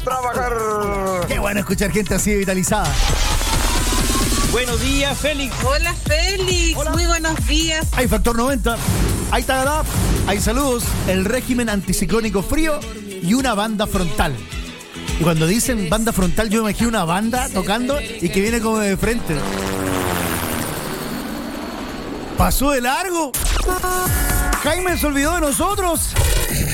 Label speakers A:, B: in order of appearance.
A: Trabajar.
B: Qué bueno escuchar gente así vitalizada.
C: Buenos días, Félix.
D: Hola, Félix.
B: Hola.
D: Muy buenos días.
B: Hay Factor 90, hay Tagadá, hay saludos, el régimen anticiclónico frío y una banda frontal. Y cuando dicen banda frontal, yo me imagino una banda tocando y que viene como de frente. Pasó de largo. Jaime se olvidó de nosotros.